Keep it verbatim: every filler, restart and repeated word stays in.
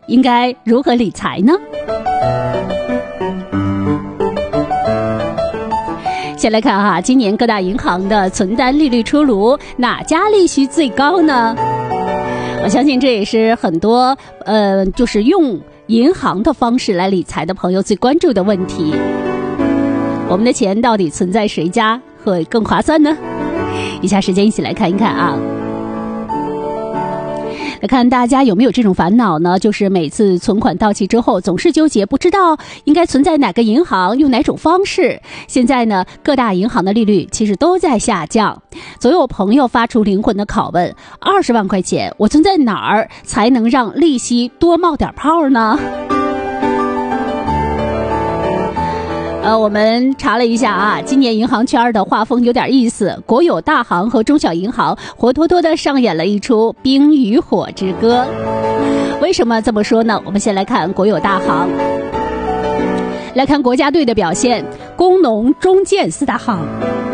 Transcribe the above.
应该如何理财呢？先来看哈，今年各大银行的存单利率出炉，哪家利息最高呢？我相信这也是很多呃，就是用银行的方式来理财的朋友最关注的问题。我们的钱到底存在谁家会更划算呢？以下时间一起来看一看啊。来看大家有没有这种烦恼呢？就是每次存款到期之后，总是纠结，不知道应该存在哪个银行，用哪种方式。现在呢，各大银行的利率其实都在下降。总有朋友发出灵魂的拷问：二十万块钱，我存在哪儿才能让利息多冒点泡呢？呃，我们查了一下啊，今年银行圈的画风有点意思，国有大行和中小银行活脱脱的上演了一出冰与火之歌。为什么这么说呢？我们先来看国有大行，来看国家队的表现，工农中建四大行